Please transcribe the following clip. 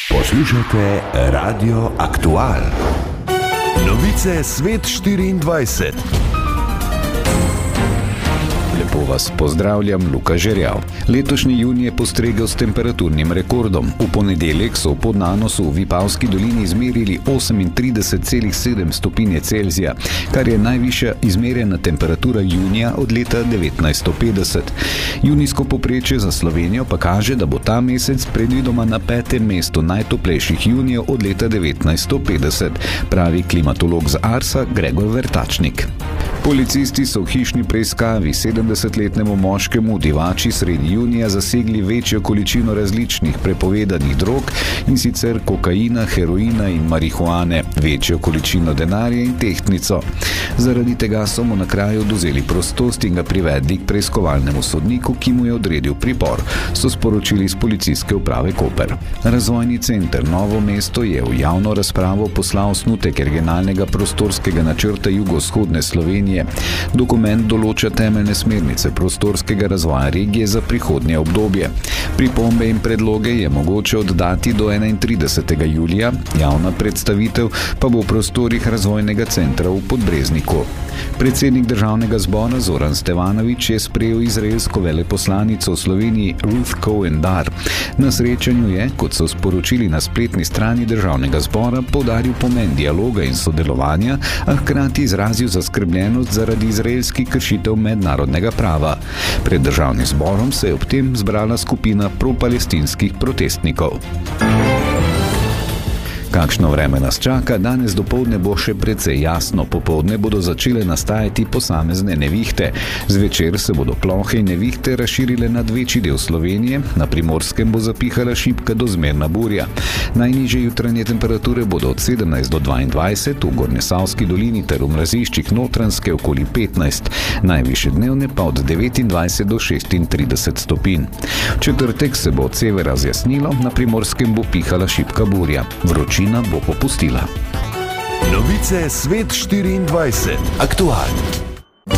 Poslušajte Radio Aktual. Novice Svet 24. Lepo vas pozdravljam, Luka Žerjav. Letošnji junij je postregel s temperaturnim rekordom. V ponedeljek so v Podnanosu v Vipavski dolini izmerili 38,7 stopinje Celzija, kar je najvišja izmerjena temperatura junija od leta 1950. Junijsko povprečje za Slovenijo pa kaže, da bo ta mesec predvidoma na 5. mestu najtoplejših junijev od leta 1950, pravi klimatolog z Arsa Gregor Vertačnik. Policisti so v hišni preiskavi 70-letnemu moškemu v Divači sredi junija zasegli večjo količino različnih prepovedanih drog, in sicer kokaina, heroina in marihuane, večjo količino denarja in tehtnico. Zaradi tega so mu na kraju odvzeli prostost in ga privedli k preiskovalnemu sodniku, ki mu je odredil pripor, so sporočili iz policijske uprave Koper. Razvojni center Novo mesto je v javno razpravo poslal osnutek regionalnega prostorskega načrta jugovzhodne Slovenije. Dokument določa temeljne smernice prostorskega razvoja regije za prihodnje obdobje. Pripombe in predloge je mogoče oddati do 31. julija, javna predstavitev pa bo v prostorih razvojnega centra v Podbrezniku. Predsednik državnega zbora Zoran Stevanović je sprejel izraelsko veleposlanico v Sloveniji Ruth Cohen Dar. Na srečanju je, kot so sporočili na spletni strani državnega zbora, poudaril pomen dialoga in sodelovanja, a hkrati izrazil zaskrbljenost zaradi izraelskih kršitev mednarodnega prava. Pred državnim zborom se je ob tem zbrala skupina pro-palestinskih protestnikov. Kakšno vreme nas čaka? Danes dopoldne bo še precej jasno, popoldne bodo začele nastajati posamezne nevihte. Zvečer se bodo plohe in nevihte razširile nad večji del Slovenije, na Primorskem bo zapihala šibka do zmerna burja. Najnižje jutranje temperature bodo od 17 do 22, v Gornjesavski dolini ter v mraziščih Notranjske okoli 15, najvišje dnevne pa od 29 do 36 stopinj. V četrtek se bo od severa zjasnilo, na Primorskem bo pihala šibka burja. Vročina bo popustila. Novice Svet 24. Aktualno.